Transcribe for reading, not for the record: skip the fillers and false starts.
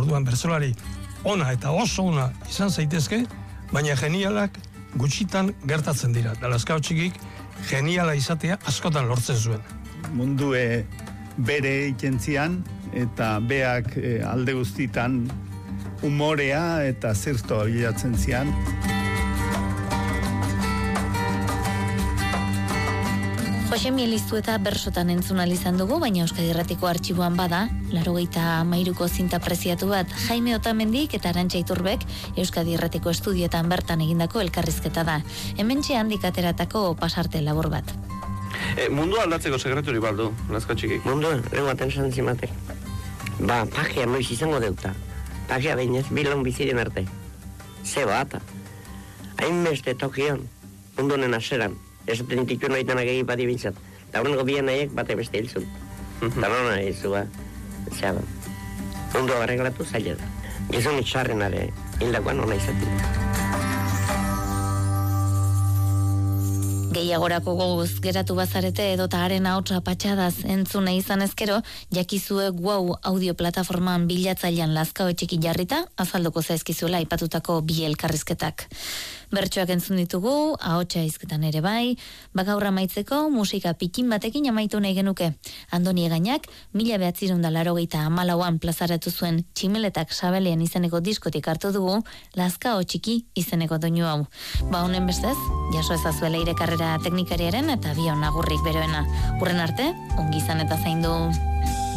orduan bertsolari ona eta oso ona izan zaitezke, baina genialak gutxitan gertatzen dira. Da Lazkao Txikik geniala izatea askotan lortzen zuen. Mundu bere ikentzian eta beak alde guztitan umorea eta zirto bilatzen zian. Jose Mieliztu eta bersotan entzun izan dugu, baina Euskadi Irratiko artxiboan bada, 93ko zinta preziatu bat Jaime Otamendik eta Arantxa Iturbek Euskadi Irratiko estudioetan bertan egindako elkarrizketa da. Hementxe handik ateratako pasarte labur bat. Mundu aldatzeko sekreturi baldu, Lazkao Txikik? Mundu, eguaten santzimatek. Pagia noiz izango deuta. Pagia behinez, bilon biziren arte. Zeba ata. Hainbeste tokion, mundu honen aseran. Esaten dituen oitanak egipati bintzat. Da horrengo bian nahiek bate beste hilzun. Da nona izua, zeaban. Mundu arreglatu zaila da. Gizon itxarrenare hildakoan hona izaten. Gehiagorako goguz geratu bazarete edota haren ahotsa patxadaz entzune izan ezkero, jakizue Wow audio plataformaan bilatzailean Lazkao Txiki jarrita, azalduko zaizkizuela aipatutako bi elkarrizketak. Bertsoak entzun ditugu, ahotsa hizketan ere bai, gaur amaitzeko musika pitin batekin amaitu nahi genuke. Andoni Egainak 1984an plazaratu zuen Tximeletak Sabelean izeneko diskotik hartu dugu Lazkao Txiki izeneko doinu hau. Honen bestez, jaso ezazuela irekarrera teknikariaren eta bion agurrik beroena. Hurren arte, ongi izan eta zaindu.